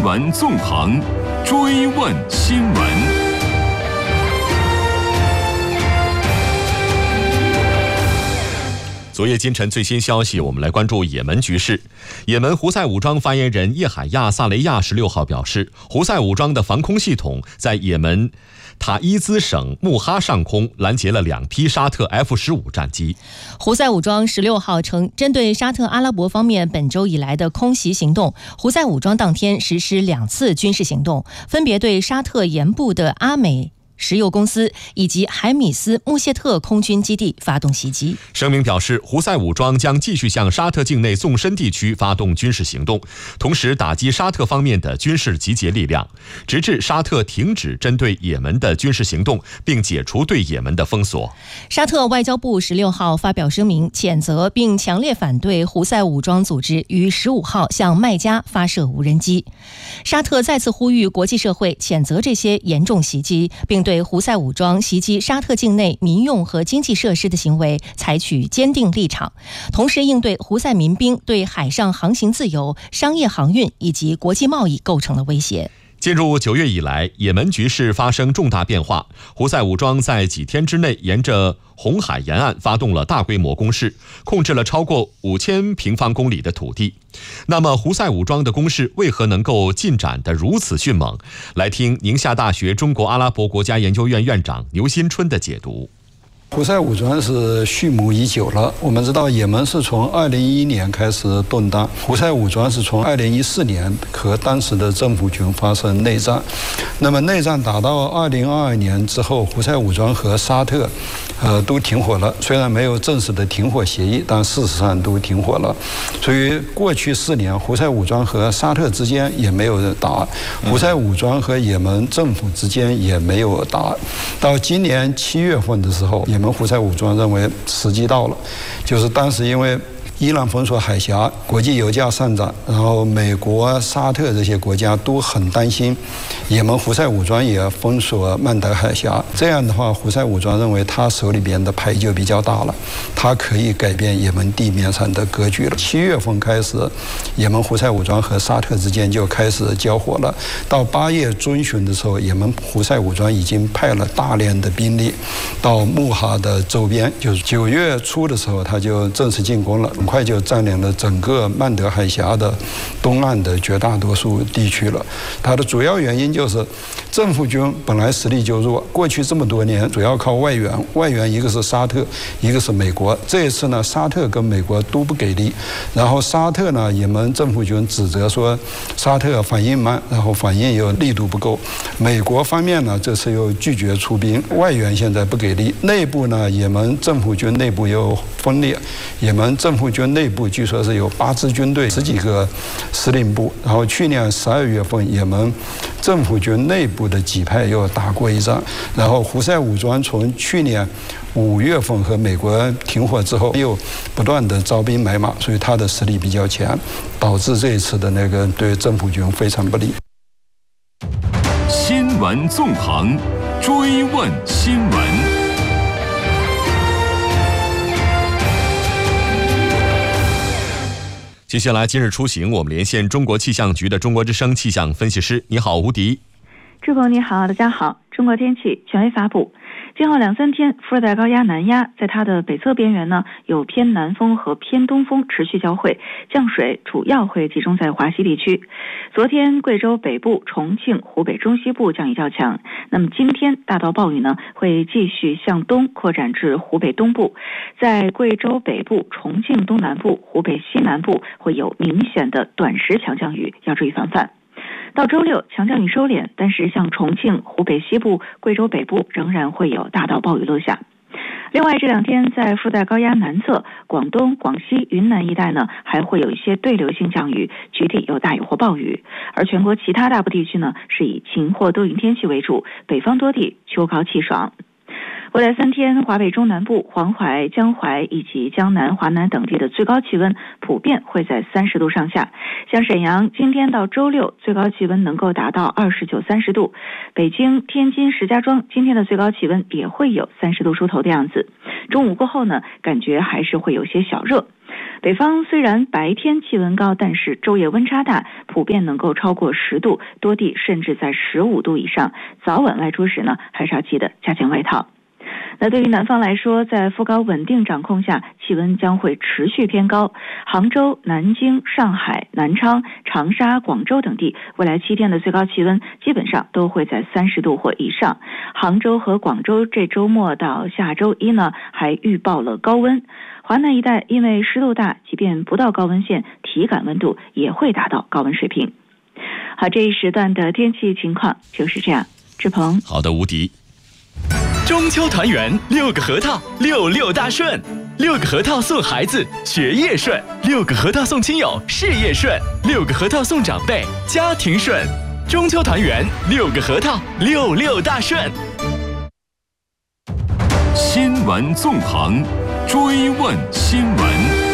闻纵横，追问新闻。昨夜今晨最新消息，我们来关注也门局势。也门胡塞武装发言人叶海亚·萨雷亚16号表示，胡塞武装的防空系统在也门塔伊兹省穆哈上空拦截了2批沙特 F-15战机。 胡塞武装16号称，针对沙特阿拉伯方面本周以来的空袭行动，胡塞武装当天实施2次军事行动，分别对沙特沿部的阿美石油公司以及海米斯穆谢特空军基地发动袭击。 声明表示，胡塞武装将继续向沙特境内纵深地区发动军事行动，同时打击沙特方面的军事集结力量，直至沙特停止针对也门的军事行动，并解除对也门的封锁。 沙特外交部16号发表声明，谴责并强烈反对胡塞武装组织于15号向麦加发射无人机。沙特再次呼吁国际社会谴责这些严重袭击，并对胡塞武装袭击沙特境内民用和经济设施的行为采取坚定立场，同时应对胡塞民兵对海上航行自由、商业航运以及国际贸易构成了威胁。 进入9月以来，也门局势发生重大变化。胡塞武装在几天之内沿着红海沿岸发动了大规模攻势，控制了超过5000平方公里的土地。那么，胡塞武装的攻势为何能够进展得如此迅猛？来听宁夏大学中国阿拉伯国家研究院院长牛新春的解读。 胡塞武装是蓄谋已久了。我们知道，也门是从2011年开始动荡，胡塞武装是从2014年和当时的政府军发生内战。那么内战打到2022年之后，胡塞武装和沙特都停火了，虽然没有正式的停火协议，但事实上都停火了。所以过去4年，胡塞武装和沙特之间也没有打，胡塞武装和也门政府之间也没有打。到今年7月份的时候，也门胡塞武装认为时机到了，就是当时因为伊朗封锁海峡，国际油价上涨，然后美国、沙特这些国家都很担心也门胡塞武装也封锁曼德海峡。这样的话，胡塞武装认为他手里边的牌就比较大了，他可以改变也门地面上的格局了。7月份开始，也门胡塞武装和沙特之间就开始交火了。到8月中旬的时候，也门胡塞武装已经派了大量的兵力到穆哈的周边，就是9月初的时候，他就正式进攻了。很快就占领了整个曼德海峡的东岸的绝大多数地区了。它的主要原因就是政府军本来实力就弱，过去这么多年主要靠外援，外援一个是沙特，一个是美国。这一次呢，沙特跟美国都不给力，然后沙特呢，也门政府军指责说沙特反应慢，然后反应又力度不够。美国方面呢，这次又拒绝出兵，外援现在不给力。内部呢，也门政府军内部又分裂，也门政府军内部据说是有8支军队、10几个司令部。然后去年12月份，也门政府军内部的几派又打过一仗。然后胡塞武装从去年5月份和美国停火之后，又不断的招兵买马，所以他的实力比较强，导致这一次的那个对政府军非常不利。 新闻纵横，追问新闻。接下来，今日出行，我们连线中国气象局的中国之声气象分析师。你好，吴迪。 志鹏你好，大家好。中国天气权威发布，今后2-3天，副热带高压南压在它的北侧边缘呢，有偏南风和偏东风持续交汇，降水主要会集中在华西地区。昨天贵州北部、重庆、湖北中西部降雨较强，那么今天大到暴雨呢会继续向东扩展至湖北东部，在贵州北部、重庆东南部、湖北西南部会有明显的短时强降雨，要注意防范。到周六强降雨收敛，但是像重庆、湖北西部、贵州北部仍然会有大到暴雨落下。另外这2天在副热带高压南侧，广东、广西、云南一带呢还会有一些对流性降雨，局地有大雨或暴雨。而全国其他大部地区呢是以晴或多云天气为主，北方多地秋高气爽。 未来3天，华北中南部、黄淮、江淮以及江南、华南等地的最高气温普遍会在30度上下。像沈阳，今天到周六最高气温能够达到29、30度；北京、天津、石家庄今天的最高气温也会有30度出头的样子。中午过后呢，感觉还是会有些小热。北方虽然白天气温高，但是昼夜温差大，普遍能够超过10度，多地甚至在15度以上。早晚外出时呢，还是要记得加件外套。那对于南方来说，在副高稳定掌控下，气温将会持续偏高。杭州、南京、上海、南昌、长沙、广州等地未来7天的最高气温基本上都会在30度或以上。杭州和广州这周末到下周一呢，还预报了高温。华南一带因为湿度大，即便不到高温线，体感温度也会达到高温水平。好，这一时段的天气情况就是这样。志鹏， 好的，无敌。 中秋团圆，6个核桃，66大顺，6个核桃送孩子学业顺，6个核桃送亲友事业顺，6个核桃送长辈家庭顺。中秋团圆，6个核桃，66大顺。 新闻纵横，追问新闻。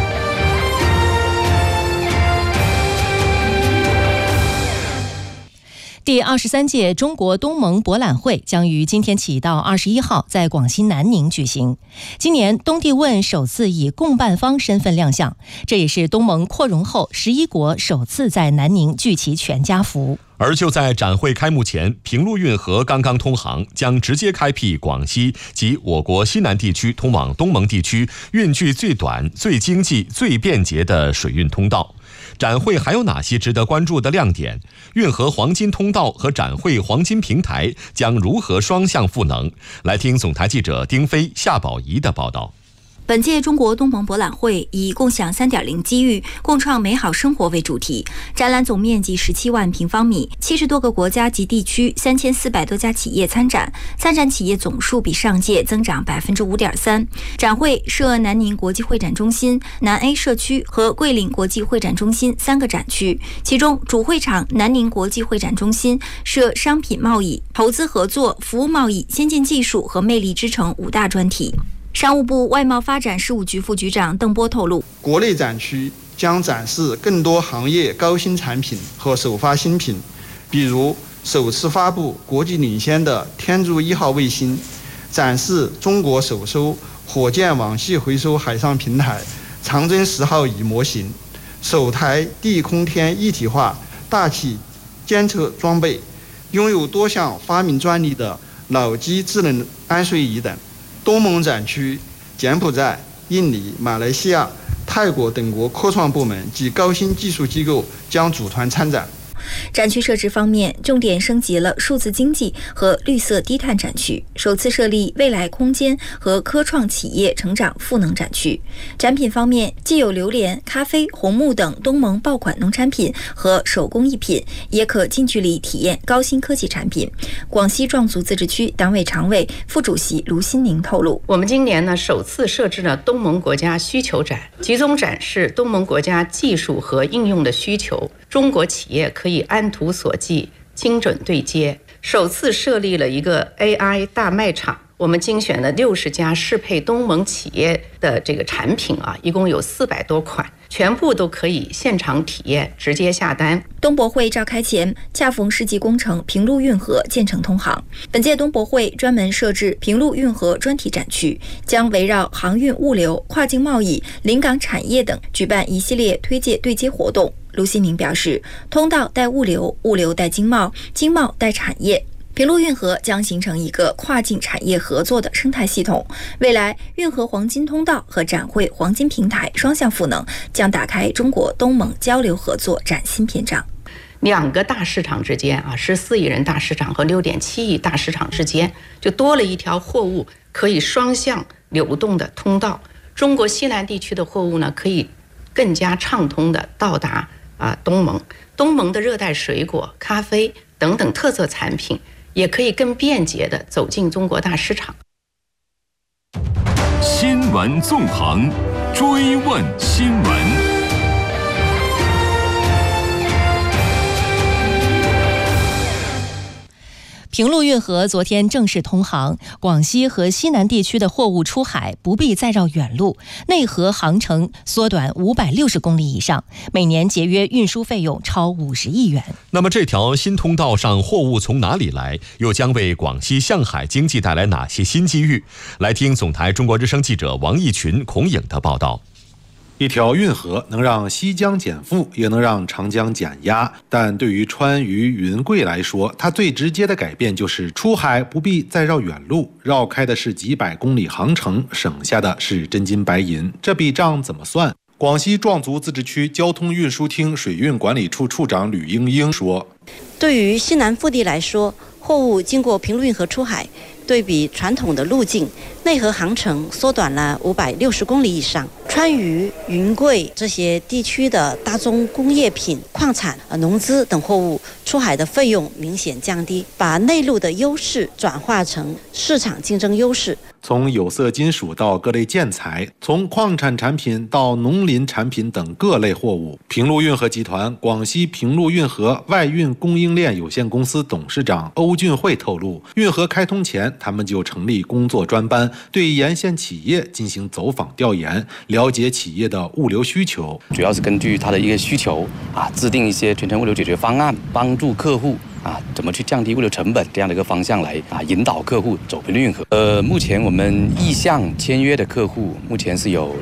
第23届中国东盟博览会将于今天起到21号在广西南宁举行。今年东帝汶首次以共办方身份亮相，这也是东盟扩容后11国首次在南宁聚齐全家福。 而就在展会开幕前，平陆运河刚刚通航，将直接开辟广西及我国西南地区通往东盟地区运距最短、最经济、最便捷的水运通道。展会还有哪些值得关注的亮点？运河黄金通道和展会黄金平台将如何双向赋能？来听总台记者丁飞、夏宝仪的报道。 本届中国东盟博览会以共享 3.0 机遇，共创美好生活为主题，展览总面积17万平方米，70多个国家及地区，3400多家企业参展，参展企业总数比上届增长 5.3%。展会设南宁国际会展中心、南 A 社区和桂岭国际会展中心3个展区，其中主会场南宁国际会展中心设商品贸易、投资合作、服务贸易、先进技术和魅力之城5大专题。商务部外贸发展事务局副局长邓波透露， 国内展区将展示更多行业高新产品和首发新品，比如首次发布国际领先的天柱1号卫星，展示中国首艘火箭网系回收海上平台长征10号乙模型，首台地空天一体化大气监测装备，拥有多项发明专利的脑机智能安睡仪等。东盟展区，柬埔寨、印尼、马来西亚、泰国等国科创部门及高新技术机构将组团参展。 展区设置方面，重点升级了数字经济和绿色低碳展区，首次设立未来空间和科创企业成长赋能展区。展品方面，既有榴莲、咖啡、红木等东盟爆款农产品和手工艺品，也可近距离体验高新科技产品。广西壮族自治区党委常委、副主席卢新宁透露， 我们今年呢首次设置了东盟国家需求展，集中展示东盟国家技术和应用的需求，中国企业可以按图索骥，精准对接。首次设立了一个 AI 大卖场，我们精选了60家适配东盟企业的这个产品啊，一共有400多款，全部都可以现场体验，直接下单。 东博会召开前，恰逢世纪工程平陆运河建成通航。本届东博会专门设置平陆运河专题展区，将围绕航运物流、跨境贸易、临港产业等举办一系列推介对接活动。卢新宁表示，通道带物流，物流带经贸，经贸带产业。平陆运河将形成一个跨境产业合作的生态系统，未来运河黄金通道和展会黄金平台双向赋能，将打开中国东盟交流合作崭新篇章。 2个大市场之间14亿人大市场和6.7亿大市场之间，就多了一条货物可以双向流动的通道。中国西南地区的货物呢，可以更加畅通的到达东盟。东盟的热带水果、咖啡等等特色产品也可以更便捷地走进中国大市场。 新闻纵横，追问新闻。 平陆运河昨天正式通航，广西和西南地区的货物出海不必再绕远路，内河航程缩短560公里以上，每年节约运输费用超50亿元。 那么这条新通道上货物从哪里来，又将为广西向海经济带来哪些新机遇？来听总台中国之声记者王义群、孔颖的报道。 一条运河能让西江减负，也能让长江减压，但对于川渝云贵来说，它最直接的改变就是出海不必再绕远路，绕开的是几百公里航程，省下的是真金白银。这笔账怎么算？广西壮族自治区交通运输厅水运管理处处长吕英英说： 对于西南腹地来说，货物经过平陆运河出海，对比传统的路径，内河航程缩短了560公里以上。川渝、云贵这些地区的大宗工业品、矿产、农资等货物出海的费用明显降低，把内陆的优势转化成市场竞争优势。 从有色金属到各类建材，从矿产产品到农林产品等各类货物，平陆运河集团广西平陆运河外运供应链有限公司董事长欧俊慧透露，运河开通前，他们就成立工作专班，对沿线企业进行走访调研，了解企业的物流需求， 主要是根据它的一个需求制定一些全程物流解决方案，帮助客户怎么去降低物流成本这样的一个方向来引导客户走平陆运河。目前我们意向签约的客户目前是有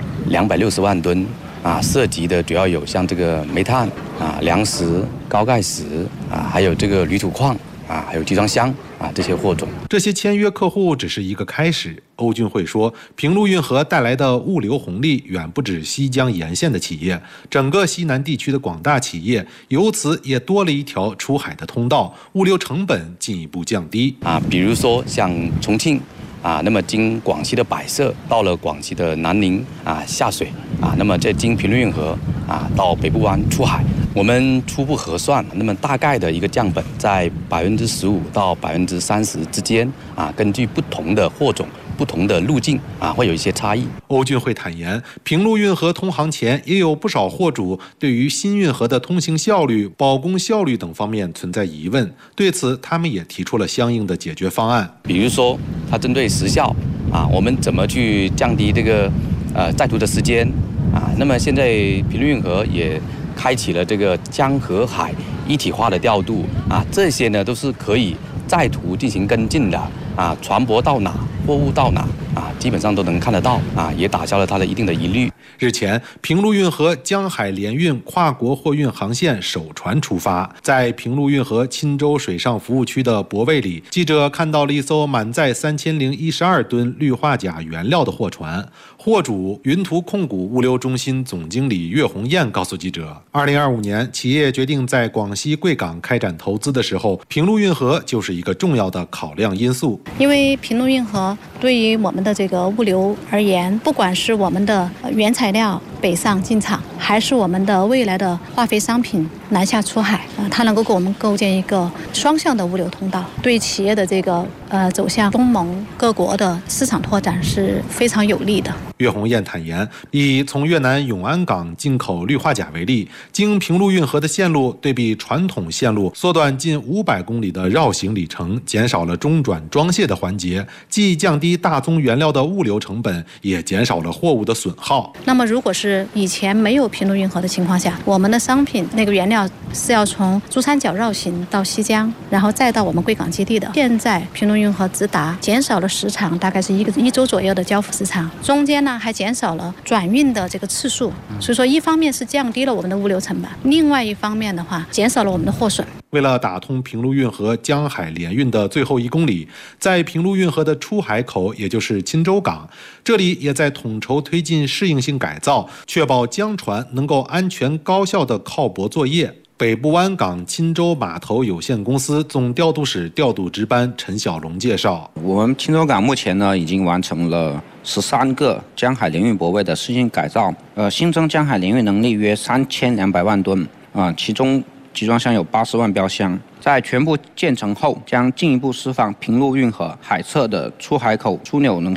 260万吨涉及的主要有像这个煤炭粮食、高钙石还有这个铝土矿还有集装箱这些货种。 这些签约客户只是一个开始。欧俊慧说，平陆运河带来的物流红利远不止西江沿线的企业，整个西南地区的广大企业由此也多了一条出海的通道，物流成本进一步降低比如说像重庆那么经广西的百色到了广西的南宁下水那么再经平陆运河到北部湾出海，我们初步核算，那么大概的一个降本在15%到30%之间根据不同的货种、不同的路径会有一些差异。 欧俊慧坦言，平陆运河通航前，也有不少货主对于新运河的通行效率、保供效率等方面存在疑问，对此他们也提出了相应的解决方案。 比如说，它针对时效我们怎么去降低这个在途的时间那么现在平陆运河也开启了这个江河海一体化的调度这些呢都是可以在途进行跟进的船舶到哪，货物到哪基本上都能看得到也打消了它的一定的疑虑。 日前，平陆运河江海联运跨国货运航线首船出发，在平陆运河钦州水上服务区的泊位里，记者看到了一艘满载3012吨氯化钾原料的货船。货主云图控股物流中心总经理岳红艳告诉记者，2025年企业决定在广西贵港开展投资的时候，平陆运河就是一个重要的考量因素。 因为平陆运河对于我们的这个物流而言，不管是我们的原材料北上进场，还是我们的未来的化肥商品南下出海它能够给我们构建一个双向的物流通道，对企业的这个走向东盟各国的市场拓展是非常有利的。 岳红艳坦言，以从越南永安港进口氯化钾为例，经平陆运河的线路对比传统线路缩短近500公里的绕行里程，减少了中转装卸的环节，既降低大宗原料的物流成本，也减少了货物的损耗。 那么如果是以前没有平陆运河的情况下，我们的商品那个原料是要从珠三角绕行到西江，然后再到我们贵港基地的。现在平陆运河直达，减少了时长，大概是一周左右的交付时长，中间呢还减少了转运的这个次数，所以说一方面是降低了我们的物流成本，另外一方面的话减少了我们的货损。 为了打通平陆运河江海联运的最后1公里，在平陆运河的出海口，也就是钦州港，这里也在统筹推进适应性改造，确保江船能够安全高效地靠泊作业。北部湾港钦州码头有限公司总调度室调度值班陈小龙介绍， 我们钦州港目前呢已经完成了13个江海联运泊位的适应改造，新增江海联运能力约3200万吨其中集装箱有80万标箱。在全部建成后，将进一步释放平陆运河海侧的出海口枢纽能效。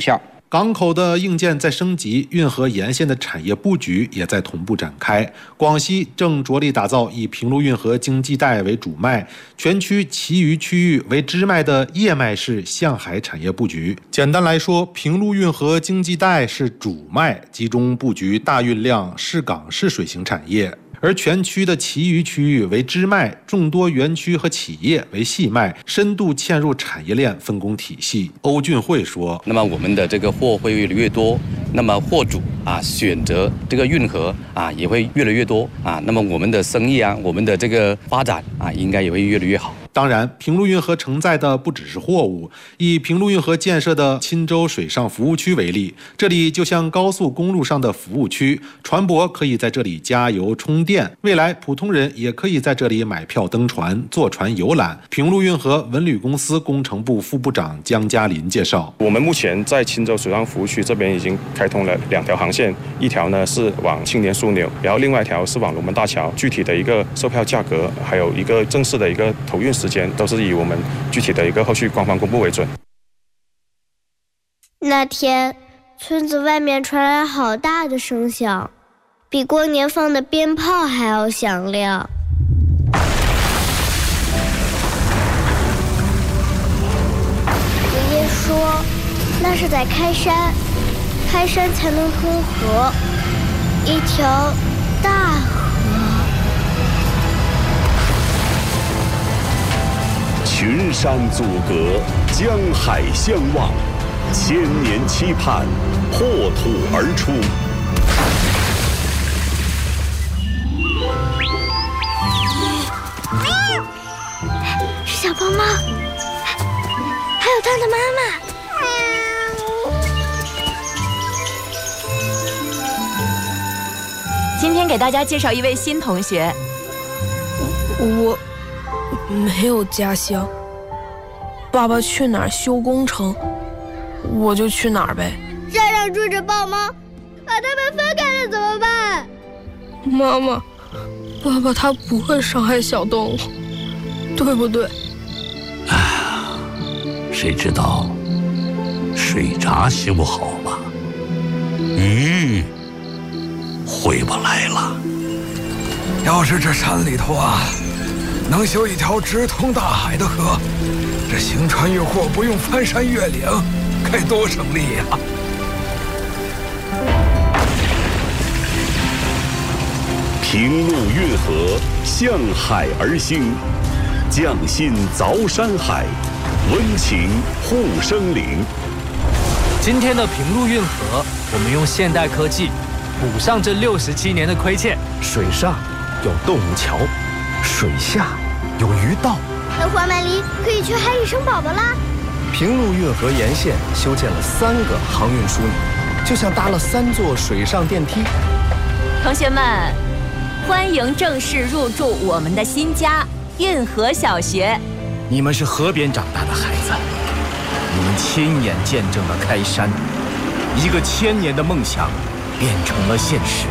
港口的硬件在升级，运河沿线的产业布局也在同步展开。广西正着力打造以平陆运河经济带为主脉，全区其余区域为支脉的叶脉式向海产业布局。简单来说，平陆运河经济带是主脉，集中布局大运量市港式水型产业。而全区的其余区域为支脉，众多园区和企业为细脉，深度嵌入产业链分工体系。欧俊慧说：“ 那么我们的这个货会越来越多，那么货主选择这个运河也会越来越多那么我们的生意我们的这个发展应该也会越来越好。” 当然，平陆运河承载的不只是货物。以平陆运河建设的钦州水上服务区为例，这里就像高速公路上的服务区，船舶可以在这里加油充电，未来普通人也可以在这里买票登船、坐船游览。平陆运河文旅公司工程部副部长江嘉林介绍：“ 我们目前在钦州水上服务区这边已经开通了2条航线，一条呢是往青年枢纽，然后另外一条是往龙门大桥。具体的一个售票价格，还有一个正式的一个投运时间，都是以我们具体的一个后续官方公布为准。” 那天，村子外面传来好大的声响，比过年放的鞭炮还要响亮。爷爷说，那是在开山，开山才能通河，一条大河。 群山阻隔，江海相望，千年期盼，破土而出。 是小胖猫，还有它的妈妈。 今天给大家介绍一位新同学。 我没有家乡，爸爸去哪儿修工程，我就去哪儿呗。 山上住着豹猫，把它们分开了怎么办？ 妈妈，爸爸他不会伤害小动物，对不对？ 谁知道水闸修好了，鱼回不来了。 要是这山里头能修一条直通大海的河，这行船运货不用翻山越岭，该多省力呀！ 平陆运河向海而兴，匠心凿山海，温情护生灵。 今天的平陆运河，我们用现代科技补上这67年的亏欠。 水上有动物桥，水下有鱼道。 那黄曼梨可以去海里生宝宝啦！ 平陆运河沿线修建了3个航运枢纽，就像搭了3座水上电梯。 同学们，欢迎正式入住我们的新家运河小学。 你们是河边长大的孩子，你们亲眼见证了开山，一个1000年的梦想变成了现实。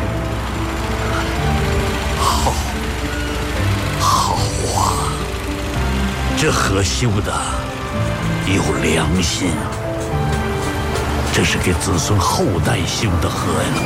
好啊，这河修的有良心，这是给子孙后代修的河呀。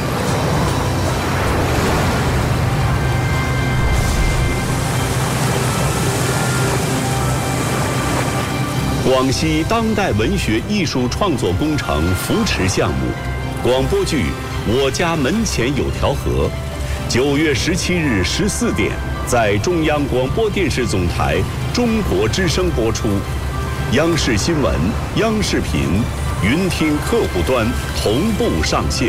广西当代文学艺术创作工程扶持项目，广播剧《我家门前有条河》，9月17日14点在中央广播电视总台中国之声播出，央视新闻、央视频、云听客户端同步上线。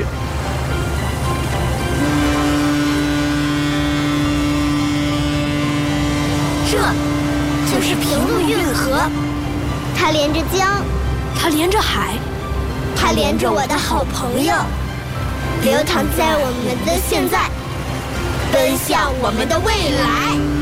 这就是平陆运河。它连着江， 它连着海， 它连着我的好朋友，流淌在我们的现在，奔向我们的未来。